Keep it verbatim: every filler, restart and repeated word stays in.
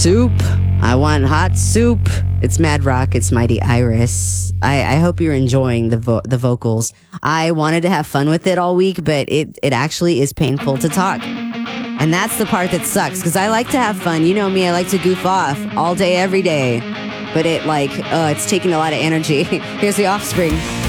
soup. I want hot soup. It's Mad Rock. It's Mighty Iris. I, I hope you're enjoying the vo- the vocals. I wanted to have fun with it all week, but it, it actually is painful to talk. And that's the part that sucks, because I like to have fun. You know me, I like to goof off all day, every day. But it, like, uh, it's taking a lot of energy. Here's The Offspring.